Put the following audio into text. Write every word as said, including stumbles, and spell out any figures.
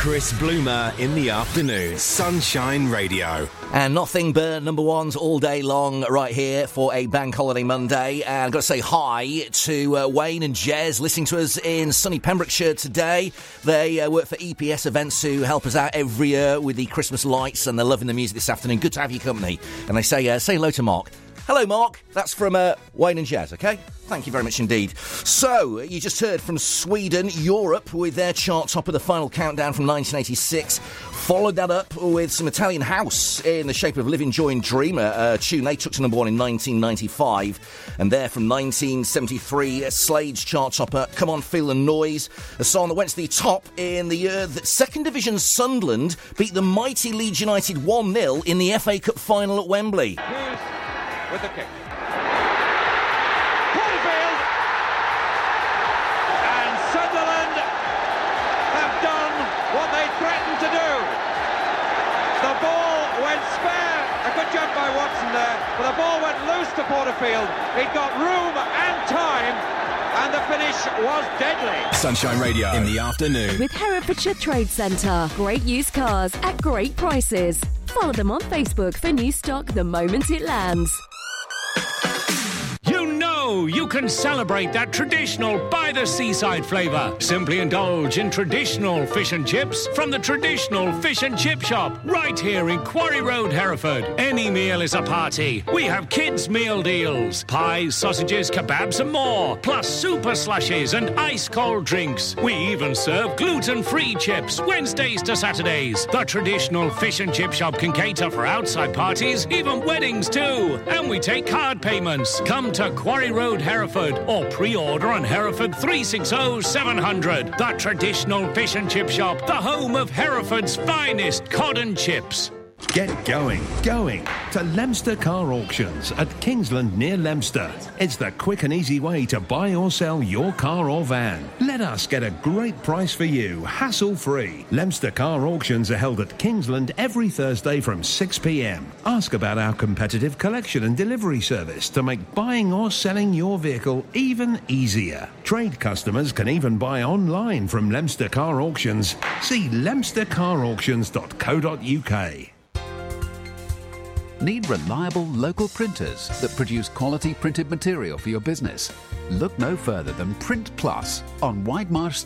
Chris Bloomer in the afternoon. Sunshine Radio. And nothing but number ones all day long right here for a Bank Holiday Monday. And I've got to say hi to uh, Wayne and Jez listening to us in sunny Pembrokeshire today. They uh, work for E P S Events who help us out every year with the Christmas lights, and they're loving the music this afternoon. Good to have your company. And they say, uh, say hello to Mark. Hello, Mark. That's from uh, Wayne and Jazz, OK? Thank you very much indeed. So, you just heard from Sweden, Europe, with their chart top of the final countdown from nineteen eighty-six. Followed that up with some Italian house in the shape of Living Joy and Dream, a, a tune they took to number one in nineteen ninety-five. And there from nineteen seventy-three, Slade's chart topper, Come On Feel the Noise, a song that went to the top in the year that Second Division Sunderland beat the mighty Leeds United one nil in the F A Cup final at Wembley. With the kick. Porterfield! And Sunderland have done what they threatened to do. The ball went spare. A good jump by Watson there, but the ball went loose to Porterfield. He'd got room and time, and the finish was deadly. Sunshine Radio in the afternoon. With Herefordshire Trade Centre. Great used cars at great prices. Follow them on Facebook for new stock the moment it lands. You know you can celebrate that traditional by-the-seaside flavour. Simply indulge in traditional fish and chips from the traditional fish and chip shop right here in Quarry Road, Hereford. Any meal is a party. We have kids' meal deals. Pies, sausages, kebabs and more. Plus super slushies and ice-cold drinks. We even serve gluten-free chips Wednesdays to Saturdays. The traditional fish and chip shop can cater for outside parties, even weddings too. And we take card payments. Come to Quarry Road, Hereford, or pre-order on Hereford three six zero seven hundred. The traditional fish and chip shop, the home of Hereford's finest cod and chips. Get going, going to Leominster Car Auctions at Kingsland near Leominster. It's the quick and easy way to buy or sell your car or van. Let us get a great price for you, hassle-free. Leominster Car Auctions are held at Kingsland every Thursday from six p m. Ask about our competitive collection and delivery service to make buying or selling your vehicle even easier. Trade customers can even buy online from Leominster Car Auctions. See leominster car auctions dot co dot u k. Need reliable local printers that produce quality printed material for your business? Look no further than Print Plus on Whitemarsh